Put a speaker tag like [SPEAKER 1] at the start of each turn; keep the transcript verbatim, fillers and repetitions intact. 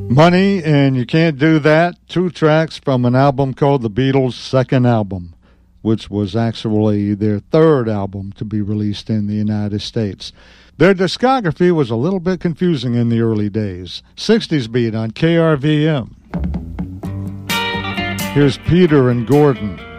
[SPEAKER 1] Money and You Can't Do That, two tracks from an album called The Beatles' second album, which was actually their third album to be released in the United States. Their discography was a little bit confusing in the early days. sixties beat on K R V M. Here's Peter and Gordon.